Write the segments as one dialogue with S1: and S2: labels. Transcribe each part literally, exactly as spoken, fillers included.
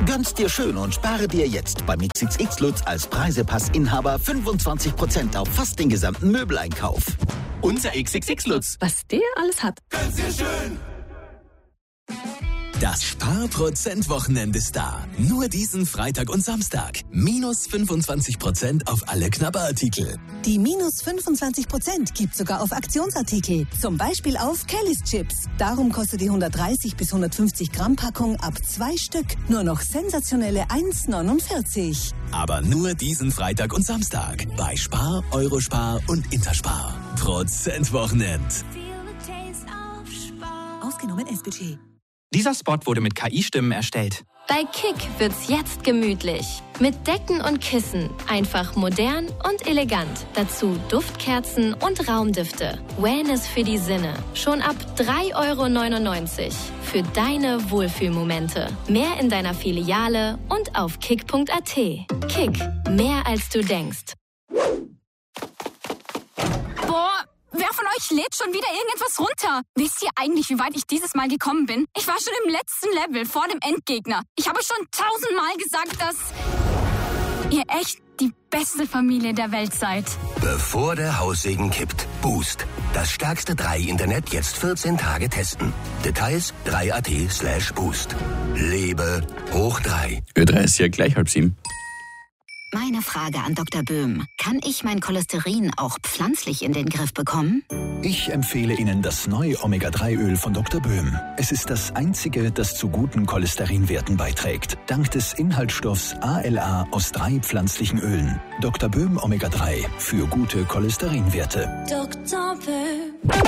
S1: Gönn's dir schön und spare dir jetzt beim X X X Lutz als Preisepass-Inhaber fünfundzwanzig Prozent auf fast den gesamten Möbeleinkauf. Unser X X X Lutz.
S2: Was der alles hat.
S1: Gönn's dir schön.
S3: Das Sparprozent-Wochenende ist da. Nur diesen Freitag und Samstag. Minus fünfundzwanzig Prozent auf alle Knabberartikel.
S4: Die minus fünfundzwanzig Prozent gibt sogar auf Aktionsartikel. Zum Beispiel auf Kellys Chips. Darum kostet die hundertdreißig bis hundertfünfzig Gramm Packung ab zwei Stück nur noch sensationelle eins neunundvierzig.
S3: Aber nur diesen Freitag und Samstag. Bei Spar, Eurospar und Interspar. Prozent-Wochenend.
S4: Ausgenommen S-Budget.
S5: Dieser Spot wurde mit K I-Stimmen erstellt.
S6: Bei Kick wird's jetzt gemütlich. Mit Decken und Kissen. Einfach modern und elegant. Dazu Duftkerzen und Raumdüfte. Wellness für die Sinne. Schon ab drei Euro neunundneunzig. Für deine Wohlfühlmomente. Mehr in deiner Filiale und auf kick punkt a t. Kick. Mehr als du denkst.
S7: Boah! Wer von euch lädt schon wieder irgendetwas runter? Wisst ihr eigentlich, wie weit ich dieses Mal gekommen bin? Ich war schon im letzten Level, vor dem Endgegner. Ich habe schon tausendmal gesagt, dass ihr echt die beste Familie der Welt seid.
S8: Bevor der Haussegen kippt. Boost. Das stärkste drei Internet jetzt vierzehn Tage testen. Details drei punkt a t slash boost. Lebe hoch drei.
S9: Ö drei ist ja gleich halb sieben.
S10: Meine Frage an Doktor Böhm. Kann ich mein Cholesterin auch pflanzlich in den Griff bekommen?
S11: Ich empfehle Ihnen das neue Omega drei Öl von Doktor Böhm. Es ist das einzige, das zu guten Cholesterinwerten beiträgt. Dank des Inhaltsstoffs A L A aus drei pflanzlichen Ölen. Doktor Böhm Omega drei für gute Cholesterinwerte.
S6: Doktor Böhm.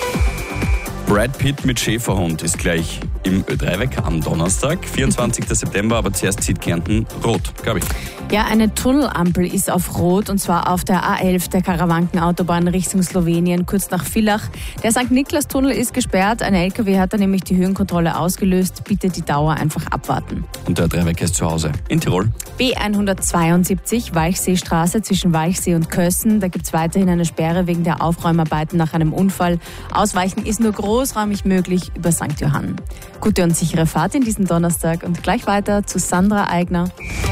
S9: Brad Pitt mit Schäferhund ist gleich im Ö drei Wecker am Donnerstag, vierundzwanzigsten September, aber zuerst zieht Kärnten rot, glaube ich.
S2: Ja, eine Tunnelampel ist auf Rot und zwar auf der A elf, der Karawankenautobahn Richtung Slowenien, kurz nach Villach. Der Sankt Niklas-Tunnel ist gesperrt, ein L K W hat da nämlich die Höhenkontrolle ausgelöst. Bitte die Dauer einfach abwarten.
S9: Und der Ö drei Wecker ist zu Hause in Tirol.
S2: B hundertzweiundsiebzig, Walchseestraße zwischen Walchsee und Kössen. Da gibt es weiterhin eine Sperre wegen der Aufräumarbeiten nach einem Unfall. Ausweichen ist nur großräumig möglich über Sankt Johann. Gute und sichere Fahrt in diesem Donnerstag und gleich weiter zu Sandra Eigner.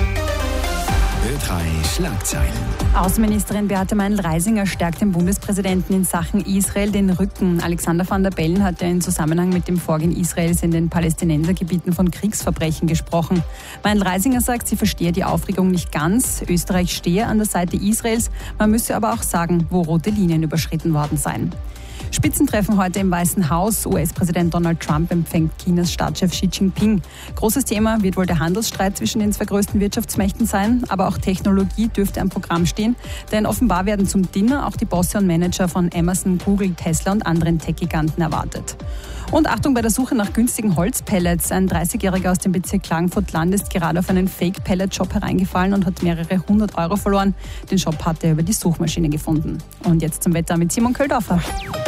S3: Ö drei Schlagzeilen.
S12: Außenministerin Beate Meindl-Reisinger stärkt dem Bundespräsidenten in Sachen Israel den Rücken. Alexander Van der Bellen hat ja im Zusammenhang mit dem Vorgehen Israels in den Palästinensergebieten von Kriegsverbrechen gesprochen. Meindl-Reisinger sagt, sie verstehe die Aufregung nicht ganz. Österreich stehe an der Seite Israels. Man müsse aber auch sagen, wo rote Linien überschritten worden seien. Spitzentreffen heute im Weißen Haus. U S-Präsident Donald Trump empfängt Chinas Staatschef Xi Jinping. Großes Thema wird wohl der Handelsstreit zwischen den zwei größten Wirtschaftsmächten sein. Aber auch Technologie dürfte am Programm stehen. Denn offenbar werden zum Dinner auch die Bosse und Manager von Amazon, Google, Tesla und anderen Tech-Giganten erwartet. Und Achtung bei der Suche nach günstigen Holzpellets. Ein dreißigjähriger aus dem Bezirk Klagenfurt-Land ist gerade auf einen Fake-Pellet-Shop hereingefallen und hat mehrere hundert Euro verloren. Den Shop hat er über die Suchmaschine gefunden. Und jetzt zum Wetter mit Simon Köldorfer.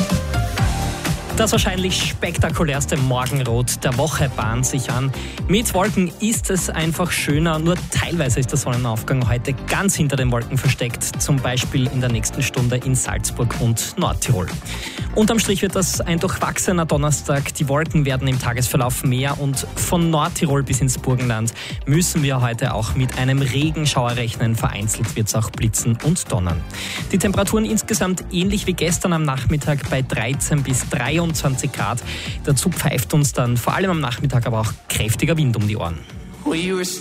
S13: Das wahrscheinlich spektakulärste Morgenrot der Woche bahnt sich an. Mit Wolken ist es einfach schöner, nur teilweise ist der Sonnenaufgang heute ganz hinter den Wolken versteckt, zum Beispiel in der nächsten Stunde in Salzburg und Nordtirol. Unterm Strich wird das ein durchwachsener Donnerstag. Die Wolken werden im Tagesverlauf mehr und von Nordtirol bis ins Burgenland müssen wir heute auch mit einem Regenschauer rechnen. Vereinzelt wird es auch blitzen und donnern. Die Temperaturen insgesamt ähnlich wie gestern am Nachmittag bei dreizehn bis dreiundzwanzig Grad. Dazu pfeift uns dann vor allem am Nachmittag aber auch kräftiger Wind um die Ohren.